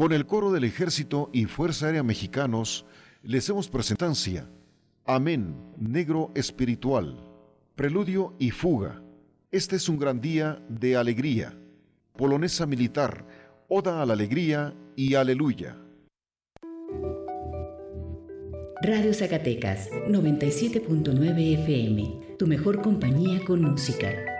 Con el coro del Ejército y Fuerza Aérea Mexicanos, les hemos presentado Amén, Negro Espiritual, Preludio y Fuga. Este es un gran día de alegría. Polonesa militar, Oda a la Alegría y Aleluya. Radio Zacatecas, 97.9 FM, tu mejor compañía con música.